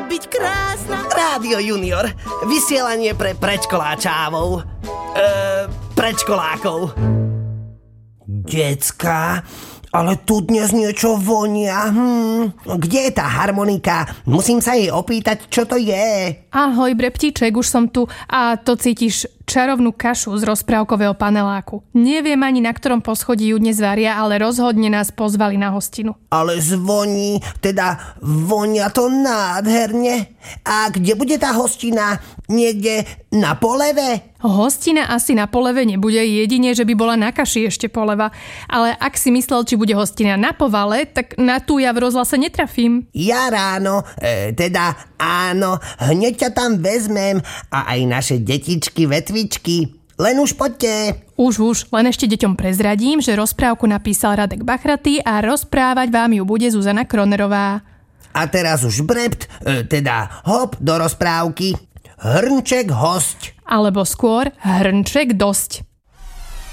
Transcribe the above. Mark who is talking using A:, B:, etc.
A: byť krásna. Rádio Junior, vysielanie pre predškoláčávov. Predškolákov. Decka, ale tu dnes niečo vonia. Kde je tá harmonika? Musím sa jej opýtať, čo to je.
B: Ahoj, Breptíček, už som tu. A to cítiš čarovnú kašu z rozprávkového paneláku. Neviem ani, na ktorom poschodí ju dnes varia, ale rozhodne nás pozvali na hostinu.
A: Ale zvoní, teda vonia to nádherne. A kde bude tá hostina? Niekde na poleve?
B: Hostina asi na poleve nebude, jedine, že by bola na kaši ešte poleva. Ale ak si myslel, či bude hostina na povale, tak na tú ja v rozhlase netrafím.
A: Ja ráno, teda áno, hneď ťa tam vezmem a aj naše detičky, vetvičky. Len už poďte.
B: Už, len ešte deťom prezradím, že rozprávku napísal Radek Bachratý a rozprávať vám ju bude Zuzana Kronerová.
A: A teraz už brept, teda hop do rozprávky. Hrnček hosť.
B: Alebo skôr hrnček dosť.